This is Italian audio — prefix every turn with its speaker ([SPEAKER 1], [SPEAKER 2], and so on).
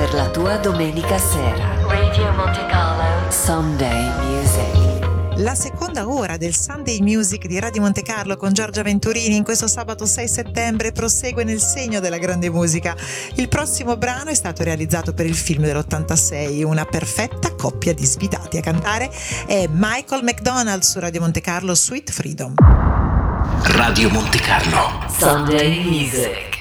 [SPEAKER 1] per la tua domenica sera. Radio Monte Carlo Sunday Music.
[SPEAKER 2] La seconda ora del Sunday Music di Radio Monte Carlo con Giorgia Venturini in questo sabato 6 settembre prosegue nel segno della grande musica. Il prossimo brano è stato realizzato per il film dell'86, una perfetta coppia di sfidati. A cantare è Michael McDonald su Radio Monte Carlo, Sweet Freedom.
[SPEAKER 3] Radio Monte Carlo
[SPEAKER 1] Sunday Music.